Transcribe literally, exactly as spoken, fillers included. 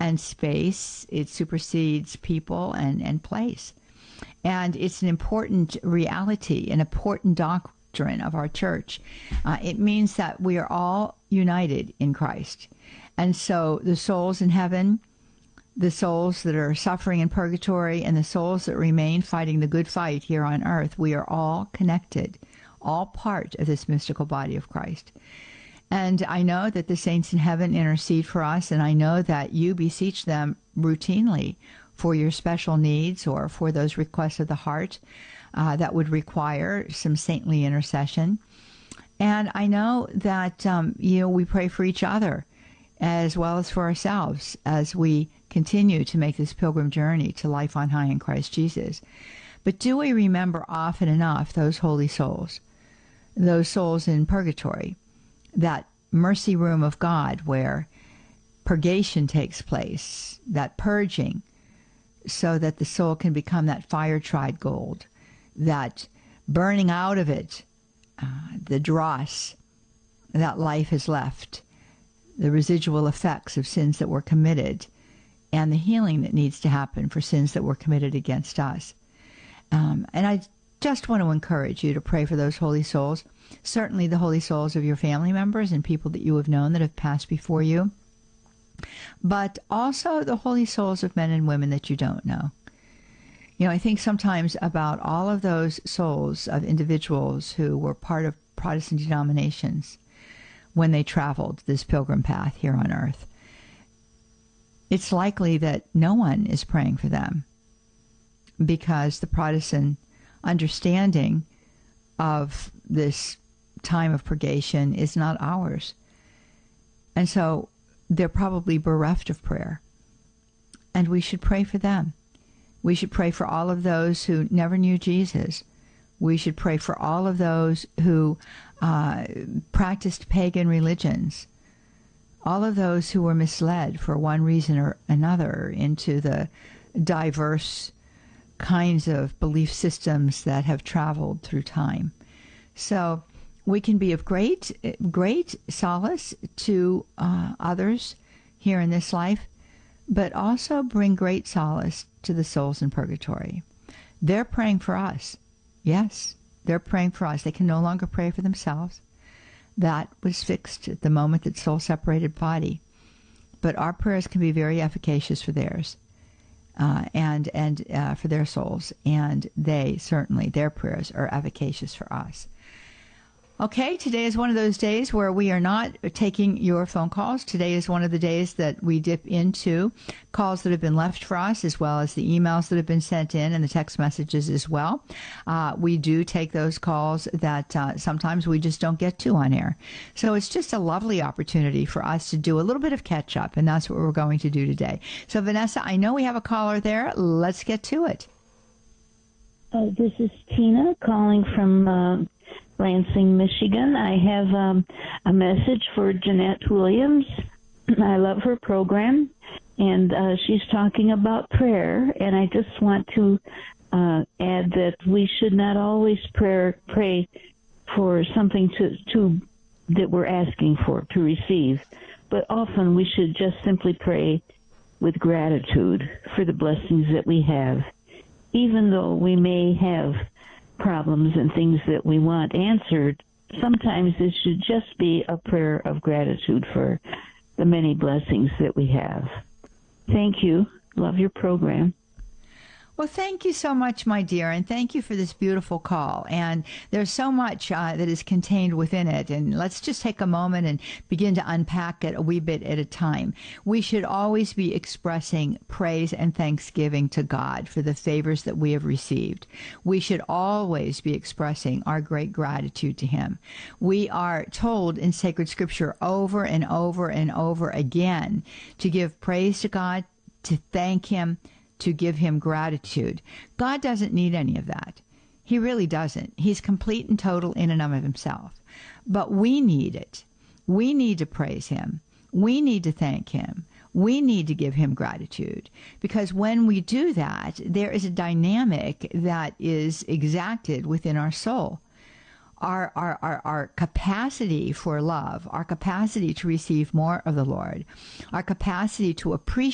and space. It supersedes people and, and place. And it's an important reality, an important doctrine of our church. Uh, it means that we are all united in Christ. And so the souls in heaven, the souls that are suffering in purgatory, and the souls that remain fighting the good fight here on earth, we are all connected, all part of this mystical body of Christ. And I know that the saints in heaven intercede for us, and I know that you beseech them routinely for your special needs or for those requests of the heart uh, that would require some saintly intercession. And I know that, um, you know, we pray for each other as well as for ourselves as we continue to make this pilgrim journey to life on high in Christ Jesus. But do we remember often enough those holy souls, those souls in purgatory, that mercy room of God where purgation takes place, that purging, so that the soul can become that fire-tried gold, that burning out of it, uh, the dross that life has left, the residual effects of sins that were committed, and the healing that needs to happen for sins that were committed against us. Um, and I just want to encourage you to pray for those holy souls, certainly the holy souls of your family members and people that you have known that have passed before you, but also the holy souls of men and women that you don't know. You know, I think sometimes about all of those souls of individuals who were part of Protestant denominations when they traveled this pilgrim path here on earth. It's likely that no one is praying for them because the Protestant understanding of this time of purgation is not ours. And so they're probably bereft of prayer. And we should pray for them. We should pray for all of those who never knew Jesus. We should pray for all of those who uh, practiced pagan religions. All of those who were misled for one reason or another into the diverse kinds of belief systems that have traveled through time. So we can be of great, great solace to uh, others here in this life, but also bring great solace to the souls in purgatory. They're praying for us. Yes, they're praying for us. They can no longer pray for themselves. That was fixed at the moment that soul separated body. But our prayers can be very efficacious for theirs, uh, and and uh, for their souls. And they, certainly, their prayers are efficacious for us. Okay, today is one of those days where we are not taking your phone calls. Today is one of the days that we dip into calls that have been left for us, as well as the emails that have been sent in and the text messages as well. Uh, we do take those calls that uh, sometimes we just don't get to on air. So it's just a lovely opportunity for us to do a little bit of catch up, and that's what we're going to do today. So Vanessa, I know we have a caller there. Let's get to it. Uh, this is Tina calling from uh, Lansing, Michigan. I have um, a message for Jeanette Williams. I love her program, and uh, she's talking about prayer, and I just want to uh, add that we should not always pray, pray for something to, to that we're asking for, to receive, but often we should just simply pray with gratitude for the blessings that we have, even though we may have problems and things that we want answered. Sometimes it should just be a prayer of gratitude for the many blessings that we have. Thank you. Love your program. Well, thank you so much, my dear, and thank you for this beautiful call. And there's so much uh, that is contained within it, and let's just take a moment and begin to unpack it a wee bit at a time. We should always be expressing praise and thanksgiving to God for the favors that we have received. We should always be expressing our great gratitude to Him. We are told in sacred scripture over and over and over again to give praise to God, to thank Him, to give Him gratitude. God doesn't need any of that. He really doesn't. He's complete and total in and of Himself. But we need it. We need to praise Him. We need to thank Him. We need to give Him gratitude. Because when we do that, there is a dynamic that is exacted within our soul. Our, our, our, our capacity for love, our capacity to receive more of the Lord, our capacity to appreciate